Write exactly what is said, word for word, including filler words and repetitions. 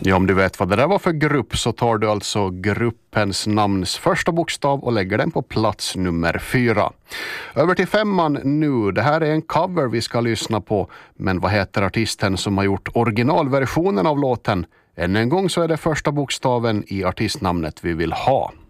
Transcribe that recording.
Ja, om du vet vad det där var för grupp så tar du alltså gruppens namns första bokstav och lägger den på plats nummer fyra. Över till femman nu. Det här är en cover vi ska lyssna på. Men vad heter artisten som har gjort originalversionen av låten? Än en gång så är det första bokstaven i artistnamnet vi vill ha.